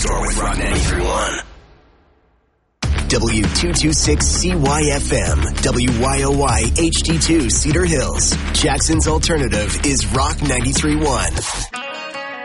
Store with Rock 93.1. W226CYFM, WYOY HD2 Cedar Hills. Jackson's alternative is Rock 93.1.